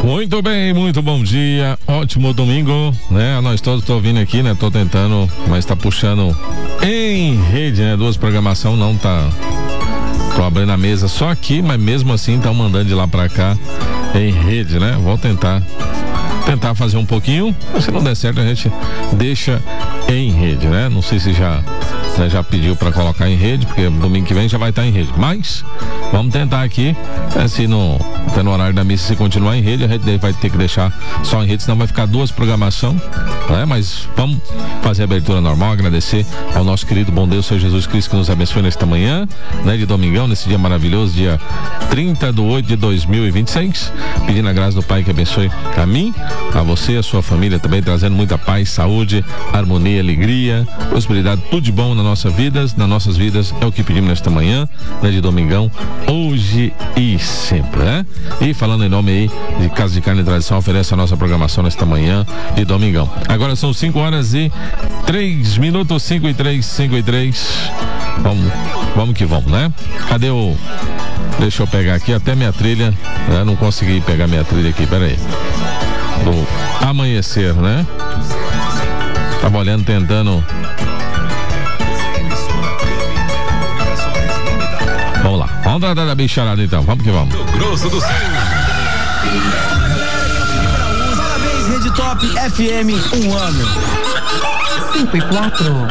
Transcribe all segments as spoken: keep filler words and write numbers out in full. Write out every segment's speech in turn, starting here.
Muito bem, muito bom dia, ótimo domingo, né? Nós todos tô ouvindo aqui, né? Tô tentando, mas tá puxando em rede, né? Duas programação não tá. Tô abrindo a mesa só aqui, mas mesmo assim estão mandando de lá pra cá em rede, né? Vou tentar tentar fazer um pouquinho, mas se não der certo a gente deixa em rede, né? Não sei se já né, já pediu para colocar em rede, porque domingo que vem já vai estar em rede, mas vamos tentar aqui, né, se no, até no horário da missa se continuar em rede, a gente vai ter que deixar só em rede, senão vai ficar duas programação, né? Mas vamos fazer a abertura normal, agradecer ao nosso querido bom Deus, Senhor Jesus Cristo, que nos abençoe nesta manhã, né, de domingão, nesse dia maravilhoso, dia trinta de oito de dois mil e vinte e seis, pedindo a graça do Pai que abençoe a mim, a você, a sua família também, trazendo muita paz, saúde, harmonia, alegria, prosperidade, tudo de bom na nossa vida, nas nossas vidas, é o que pedimos nesta manhã, né, de domingão, hoje e sempre, né? E falando em nome aí de Casa de Carne e Tradição, oferece a nossa programação nesta manhã de domingão. Agora são cinco horas e três minutos, cinco e três, cinco e três. Vamos, vamos que vamos, né? Cadê o... Deixa eu pegar aqui até minha trilha, né? Não consegui pegar minha trilha aqui, peraí. Do amanhecer, né? Tava olhando, tentando. Vamos lá, vamos dar da bicharada então, vamos que vamos. Grosso do Sul. Parabéns, Rede Top F M, um ano. Cinco e quatro.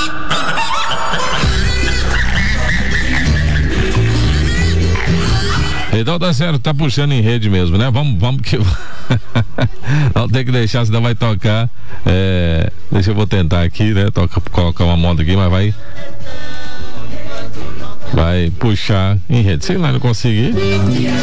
Então tá certo, tá puxando em rede mesmo, né? Vamos, vamos que não tem que deixar, senão vai tocar. É... Deixa eu vou tentar aqui, né? Toca, colocar uma moda aqui, mas vai vai puxar em rede. Se lá não conseguir,